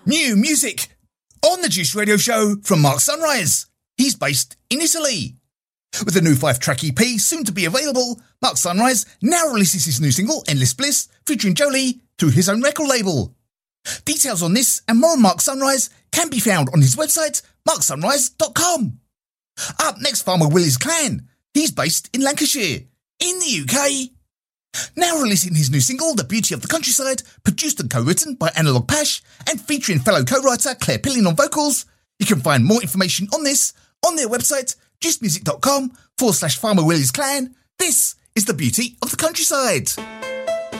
New music on the Juice Radio Show from Mark Sunrise. He's based in Italy. With a new 5-track EP soon to be available, Mark Sunrise now releases his new single, Endless Bliss, featuring Jolie, through his own record label. Details on this and more on Mark Sunrise can be found on his website, marksunrise.com. Up next, Farmer Willie's Clan. He's based in Lancashire, in the UK. Now releasing his new single, The Beauty of the Countryside, produced and co-written by Analog Pash and featuring fellow co-writer Claire Pilling on vocals. You can find more information on this on their website, juicemusic.com/Farmer Willie's Clan. This is The Beauty of the Countryside.